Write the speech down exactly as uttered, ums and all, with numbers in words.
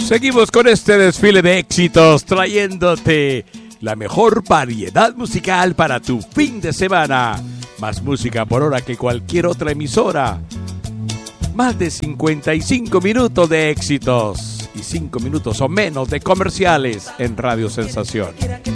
Seguimos con este desfile de éxitos, trayéndote la mejor variedad musical para tu fin de semana. Más música por hora que cualquier otra emisora. Más de cincuenta y cinco minutos de éxitos y cinco minutos o menos de comerciales en Radio Sensación.